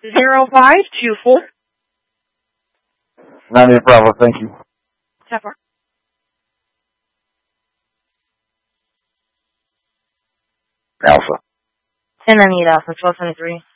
0524. 98 Bravo, thank you. Separ. Alpha. 10 Anita for 1223.